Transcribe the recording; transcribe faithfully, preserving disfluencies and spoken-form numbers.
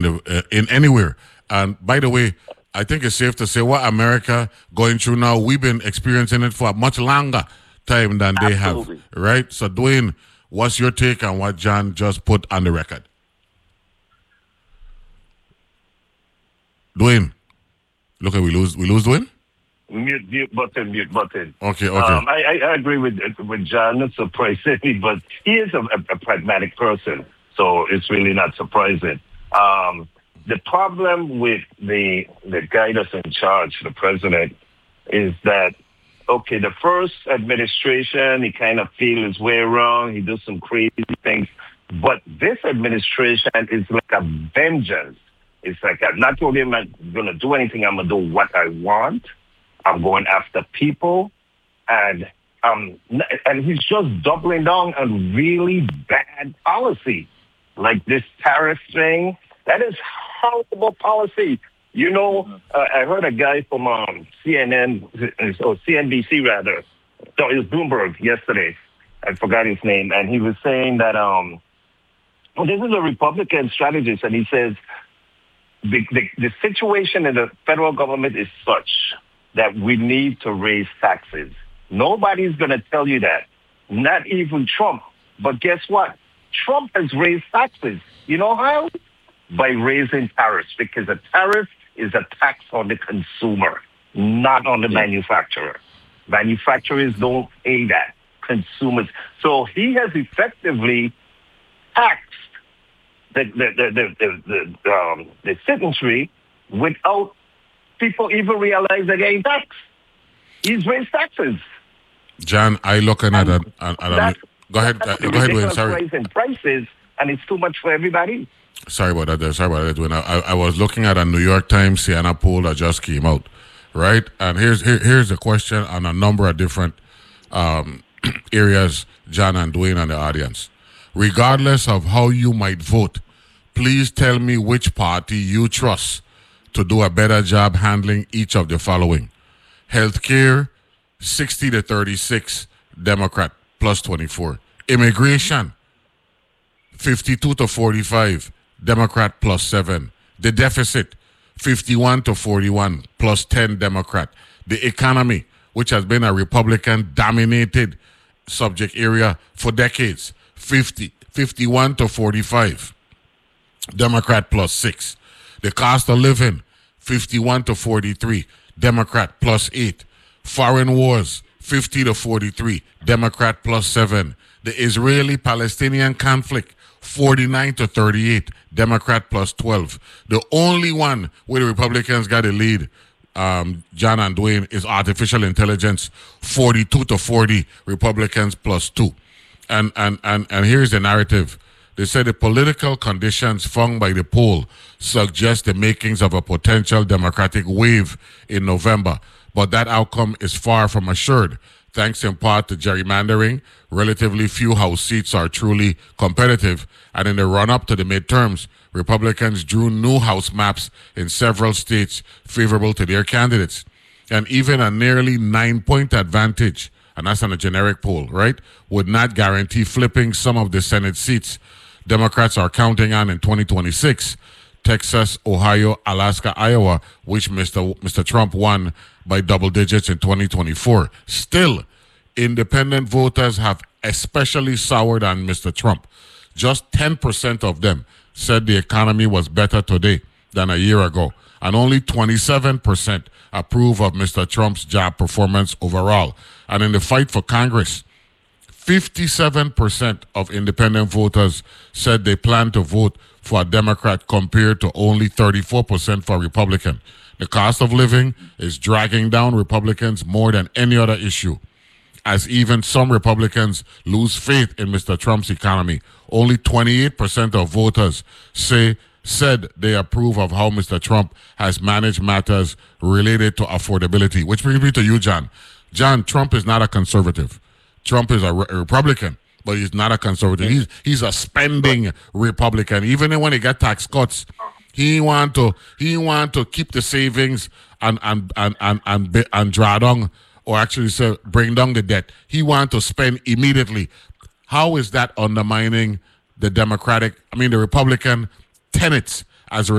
the uh, in anywhere. And by the way, I think it's safe to say what America going through now, we've been experiencing it for a much longer time than they Absolutely. have, right? So, Dwayne, what's your take on what John just put on the record? Dwayne, look, at we lose, we lose Dwayne. Mute, mute button, mute button. Okay, okay. Um, I, I, I agree with with John. Not surprisingly, but he is a, a, a pragmatic person, so it's really not surprising. Um, the problem with the the guy that's in charge, the president, is that okay, the first administration, he kind of feels his way wrong. He does some crazy things, but this administration is like a vengeance. It's like I'm not only am I going to do anything, I'm going to do what I want. I'm going after people, and um, and he's just doubling down on really bad policy, like this tariff thing. That is horrible policy. You know, uh, I heard a guy from um, C N N or C N B C rather. No, it was Bloomberg yesterday. I forgot his name, and he was saying that um, well, this is a Republican strategist, and he says the, the the situation in the federal government is such that we need to raise taxes. Nobody's going to tell you that, not even Trump. But guess what? Trump has raised taxes. You know how? By raising tariffs, because a tariff is a tax on the consumer, not on the manufacturer. Manufacturers don't pay that. Consumers. So he has effectively taxed the the the the the, the, um, the citizenry without people even realize they're getting taxed. He's raised taxes. John, I looking at a, at a go ahead, uh, go ahead, Wayne. Sorry. Raising prices, and it's too much for everybody. Sorry about that. There. Sorry about that. When I, I was looking at a New York Times Siena poll that just came out, right? And here's here, here's the question on a number of different um, areas, John and Dwayne and the audience. Regardless of how you might vote, please tell me which party you trust to do a better job handling each of the following. Healthcare, sixty to thirty-six, Democrat, plus twenty-four. Immigration, fifty-two to forty-five, Democrat, plus seven. The deficit, fifty-one to forty-one, plus ten, Democrat. The economy, which has been a Republican-dominated subject area for decades, fifty, fifty-one to forty-five, Democrat, plus six. The cost of living, fifty-one to forty-three, Democrat, plus eight. Foreign wars, fifty to forty-three, Democrat, plus seven. The Israeli-Palestinian conflict, forty-nine to thirty-eight, Democrat, plus twelve. The only one where the Republicans got a lead, um, John and Dwayne, is artificial intelligence, forty-two to forty, Republicans, plus two. And, and, and, and here's the narrative. They said the political conditions found by the poll suggest the makings of a potential Democratic wave in November, but that outcome is far from assured. Thanks in part to gerrymandering, relatively few House seats are truly competitive, and in the run-up to the midterms, Republicans drew new House maps in several states favorable to their candidates. And even a nearly nine-point advantage, and that's on a generic poll, right, would not guarantee flipping some of the Senate seats Democrats are counting on in twenty twenty-six. Texas, Ohio, Alaska, Iowa, which Mister Mister Trump won by double digits in twenty twenty-four. Still, independent voters have especially soured on Mister Trump. Just ten percent of them said the economy was better today than a year ago, and only twenty-seven percent approve of Mister Trump's job performance overall. And in the fight for Congress, fifty-seven percent of independent voters said they plan to vote for a Democrat compared to only thirty-four percent for a Republican. The cost of living is dragging down Republicans more than any other issue, as even some Republicans lose faith in Mister Trump's economy. Only twenty-eight percent of voters say said they approve of how Mister Trump has managed matters related to affordability, which brings me to you, John. John, Trump is not a conservative. Trump is a, re- a Republican, but he's not a conservative. He's he's a spending Republican. Even when he got tax cuts, he want to he want to keep the savings and and and and and, and, and draw down, or actually say bring down the debt. He want to spend immediately. How is that undermining the Democratic, I mean the Republican tenets as a